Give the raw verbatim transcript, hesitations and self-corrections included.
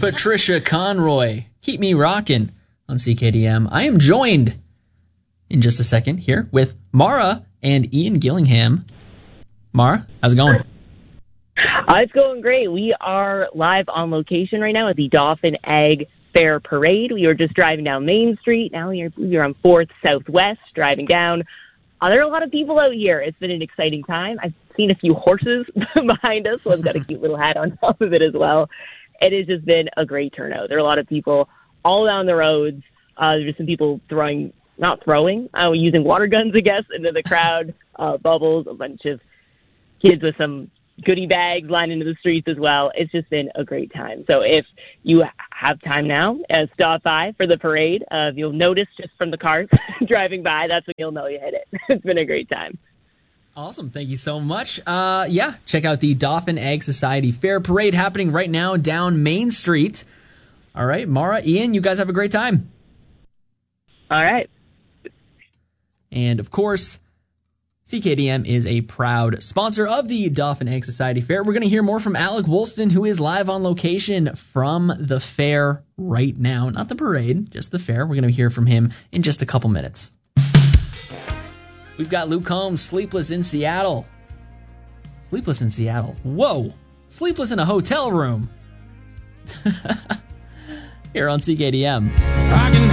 Patricia Conroy. Keep me rocking on C K D M. I am joined in just a second here with Mara and Ian Gillingham. Mara, how's it going? Uh, it's going great. We are live on location right now at the Dauphin Egg Fair Parade. We were just driving down Main Street. Now we are, we are on fourth Southwest, driving down. Uh, there are a lot of people out here. It's been an exciting time. I've seen a few horses behind us, so I've got a cute little hat on top of it as well. It has just been a great turnout. There are a lot of people all down the roads. Uh, there's some people throwing, not throwing, uh, using water guns, I guess, into the crowd, uh, bubbles, a bunch of kids with some goodie bags lined into the streets as well. It's just been a great time. So if you have time now, uh, stop by for the parade. Uh, you'll notice just from the cars driving by, that's when you'll know you hit it. It's been a great time. Awesome. Thank you so much. Uh, yeah, check out the Dauphin Egg Society Fair Parade happening right now down Main Street. All right, Mara, Ian, you guys have a great time. All right. And, of course, C K D M is a proud sponsor of the Dauphin Egg Society Fair. We're going to hear more from Alec Woolston, who is live on location from the fair right now. Not the parade, just the fair. We're going to hear from him in just a couple minutes. We've got Luke Combs, Sleepless in Seattle. Sleepless in Seattle. Whoa. Sleepless in a hotel room. Here on C K D M. I can